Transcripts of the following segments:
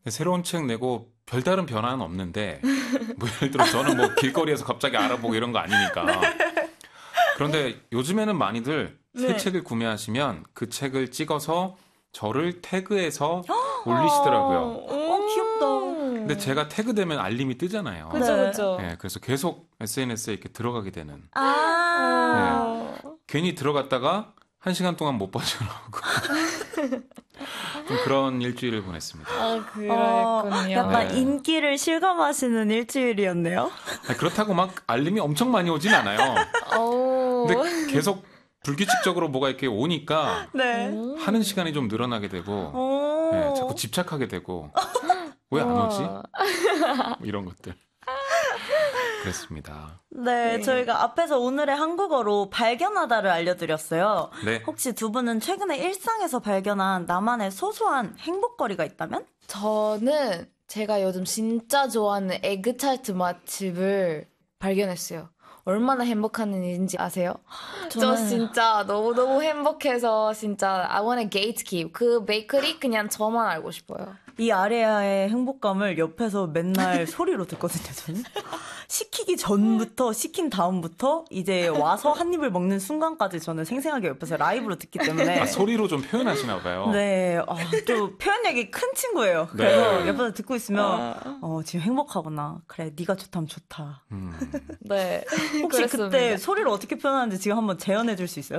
새로운 책 내고 별다른 변화는 없는데 뭐 예를 들어 저는 뭐 길거리에서 갑자기 알아보고 이런 거 아니니까. 그런데 요즘에는 많이들 새 네. 책을 구매하시면 그 책을 찍어서 저를 태그해서 올리시더라고요. 귀엽다. 근데 제가 태그되면 알림이 뜨잖아요. 그죠, 네. 그죠. 네, 그래서 계속 SNS에 이렇게 들어가게 되는. 아. 괜히 들어갔다가 1시간 동안 못 빠져나오고 좀 그런 일주일을 보냈습니다. 아, 그랬군요. 약간 네. 인기를 실감하시는 일주일이었네요. 아니, 그렇다고 막 알림이 엄청 많이 오진 않아요. 오. 근데 계속 불규칙적으로 뭐가 이렇게 오니까 네. 하는 시간이 좀 늘어나게 되고 네, 자꾸 집착하게 되고 왜 안 오지? 뭐 이런 것들. 그랬습니다. 네, 저희가 앞에서 오늘의 한국어로 발견하다를 알려드렸어요. 네. 혹시 두 분은 최근에 일상에서 발견한 나만의 소소한 행복거리가 있다면? 저는 제가 요즘 진짜 좋아하는 에그타르트 맛집을 발견했어요. 얼마나 행복한 일인지 아세요? 저 진짜 너무너무 행복해서 진짜 I wanna gatekeep. 그 베이커리 그냥 저만 알고 싶어요. 이 아레아의 행복감을 옆에서 맨날 소리로 듣거든요, 저는. 시키기 전부터, 시킨 다음부터 이제 와서 한 입을 먹는 순간까지 저는 생생하게 옆에서 라이브로 듣기 때문에. 아, 소리로 좀 표현하시나 봐요. 네, 또 표현력이 큰 친구예요. 그래서 네. 옆에서 듣고 있으면 지금 행복하구나. 그래, 네가 좋다면 좋다. 네. 혹시 그렇습니다. 그때 소리를 어떻게 표현하는지 지금 한번 재현해 줄 수 있어요?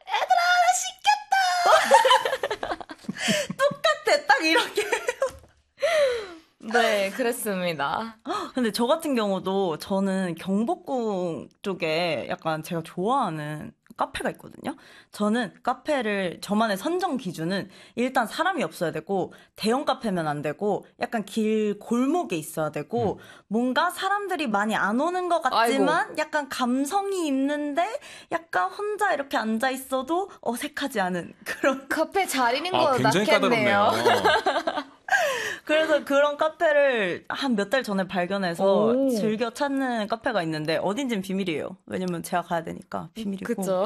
얘들아, 나 시켰다! 똑같아, 딱 이렇게. 네, 그렇습니다. 근데 저 같은 경우도 저는 경복궁 쪽에 약간 제가 좋아하는 카페가 있거든요. 저는 카페를 저만의 선정 기준은 일단 사람이 없어야 되고 대형 카페면 안 되고 약간 길 골목에 있어야 되고 뭔가 사람들이 많이 안 오는 것 같지만 약간 감성이 있는데 약간 혼자 이렇게 앉아 있어도 어색하지 않은 그런. 카페 잘 있는 거 굉장히 낫겠네요. 까다롭네요. 그래서 그런 카페를 한 몇 달 전에 발견해서 오. 즐겨 찾는 카페가 있는데 어딘지는 비밀이에요. 왜냐면 제가 가야 되니까 비밀이고. 그쵸.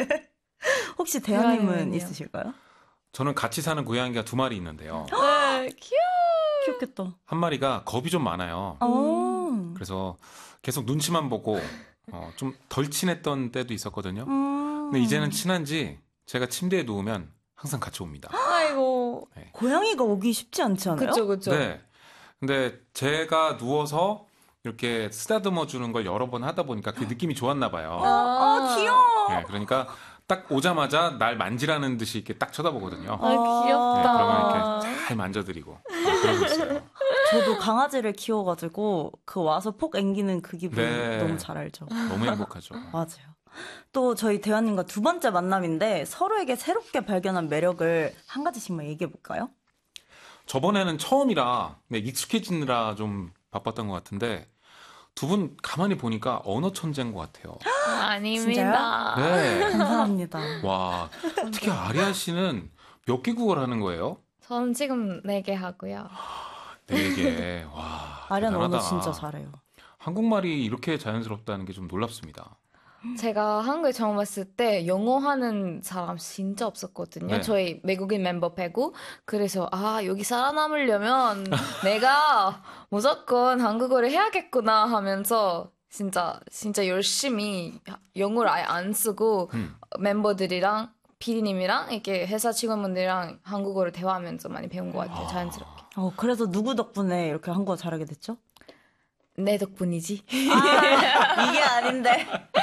혹시 대현님은 고양이는요? 있으실까요? 저는 같이 사는 고양이가 2마리 있는데요. 네, 귀여워. 귀엽겠다. 한 마리가 겁이 좀 많아요. 그래서 계속 눈치만 보고 좀 덜 친했던 때도 있었거든요. 근데 이제는 친한지 제가 침대에 누우면 항상 같이 옵니다. 아이고. 고양이가 오기 쉽지 않지 않아요? 그쵸, 그쵸. 네. 근데 제가 누워서 이렇게 쓰다듬어 주는 걸 여러 번 하다 보니까 그 느낌이 좋았나 봐요. 귀여워. 네, 그러니까 딱 오자마자 날 만지라는 듯이 이렇게 딱 쳐다보거든요. 아, 네, 귀엽다. 그러면 이렇게 잘 만져드리고 그러고 있어요. 저도 강아지를 키워가지고 그 와서 폭 앵기는 그 기분 네. 너무 잘 알죠. 너무 행복하죠. 맞아요. 또 저희 대현님과 두 번째 만남인데 서로에게 새롭게 발견한 매력을 한 가지씩만 얘기해 볼까요? 저번에는 처음이라 익숙해지느라 좀 바빴던 것 같은데 두 분 가만히 보니까 언어 천재인 것 같아요. 아닙니다. 네. 감사합니다. 와, 특히 아리아 씨는 몇 개 국어를 하는 거예요? 저는 지금 4개 하고요. 4개. 와, 아련 언어 대단하다. 진짜 잘해요. 한국말이 이렇게 자연스럽다는 게 좀 놀랍습니다. 제가 한국에 처음 왔을 때 영어 하는 사람 진짜 없었거든요. 네. 저희 외국인 멤버 빼고. 그래서 여기 살아남으려면 내가 무조건 한국어를 해야겠구나 하면서 진짜 열심히 영어를 아예 안 쓰고 멤버들이랑 PD님이랑 이렇게 회사 직원분들이랑 한국어를 대화하면서 많이 배운 것 같아요. 자연스럽게. 그래서 누구 덕분에 이렇게 한국어 잘하게 됐죠? 내 덕분이지. 이게 아닌데.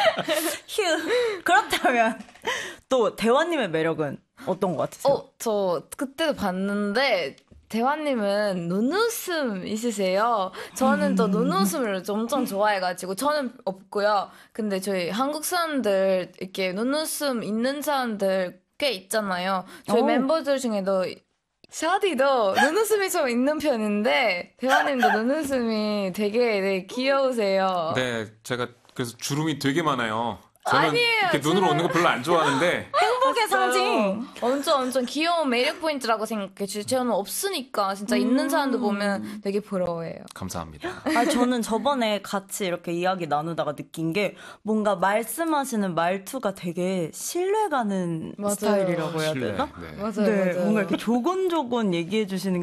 휴. 그렇다면 또 대화님의 매력은 어떤 것 같으세요? 저 그때도 봤는데 대화님은 눈웃음 있으세요. 저는 또 눈웃음을 엄청 좋아해가지고 저는 없고요. 근데 저희 한국 사람들 이렇게 눈웃음 있는 사람들 꽤 있잖아요. 저희 멤버들 중에도 샤디도 눈웃음이 좀 있는 편인데 대화님도 눈웃음이 되게 귀여우세요. 네, 제가 그래서 주름이 되게 많아요. 저는 아니에요, 이렇게 눈으로 오는 거 별로 안 좋아하는데 행복의 상징. 엄청 귀여운 매력 포인트라고 생각해요. 저는 없으니까 진짜 있는 사람들 보면 되게 부러워해요. 감사합니다. 저는 저번에 같이 이렇게 이야기 나누다가 느낀 게 뭔가 말씀하시는 말투가 되게 신뢰가는 맞아요. 스타일이라고 해야 신뢰. 되나? 네. 맞아요, 네, 맞아요. 뭔가 이렇게 조곤조곤 얘기해 주시는